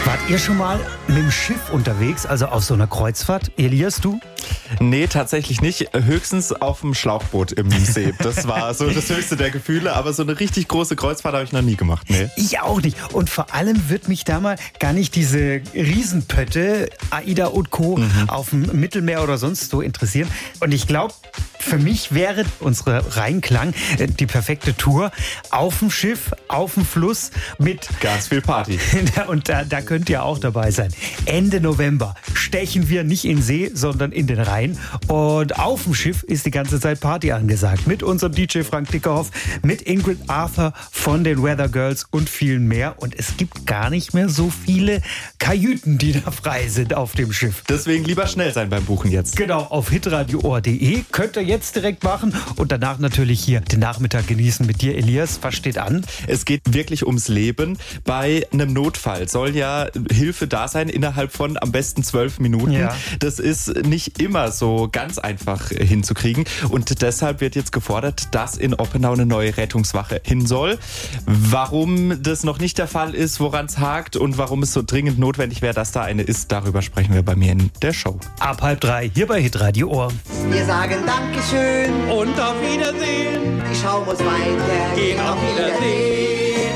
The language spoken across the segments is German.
Wart ihr schon mal mit dem Schiff unterwegs, also auf so einer Kreuzfahrt? Elias, du? Nee, tatsächlich nicht. Höchstens auf dem Schlauchboot im See. Das war so das höchste der Gefühle. Aber so eine richtig große Kreuzfahrt habe ich noch nie gemacht. Nee. Ich auch nicht. Und vor allem wird mich da mal gar nicht diese Riesenpötte, AIDA und Co. auf dem Mittelmeer oder sonst so interessieren. Und ich glaube, für mich wäre unsere Rheinklang die perfekte Tour auf dem Schiff, auf dem Fluss mit ganz viel Party. Und da könnt ihr auch dabei sein. Ende November stechen wir nicht in den See, sondern in den Rhein. Und auf dem Schiff ist die ganze Zeit Party angesagt. Mit unserem DJ Frank Dickerhoff, mit Ingrid Arthur von den Weather Girls und vielen mehr. Und es gibt gar nicht mehr so viele Kajüten, die da frei sind auf dem Schiff. Deswegen lieber schnell sein beim Buchen jetzt. Genau, auf hitradio.de könnt ihr jetzt direkt machen und danach natürlich hier den Nachmittag genießen mit dir, Elias. Was steht an? Es geht wirklich ums Leben. Bei einem Notfall soll ja Hilfe da sein innerhalb von am besten 12 Minuten. Ja. Das ist nicht immer so ganz einfach hinzukriegen und deshalb wird jetzt gefordert, dass in Oppenau eine neue Rettungswache hin soll. Warum das noch nicht der Fall ist, woran es hakt und warum es so dringend notwendig wäre, dass da eine ist, darüber sprechen wir bei mir in der Show. Ab 2:30 hier bei Hitradio Ohr. Wir sagen Dankeschön Und auf Wiedersehen. Die Show muss weitergehen. Auf Wiedersehen.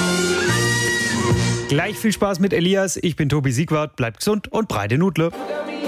Gleich viel Spaß mit Elias. Ich bin Tobi Siegwart. Bleibt gesund und breite Nudle.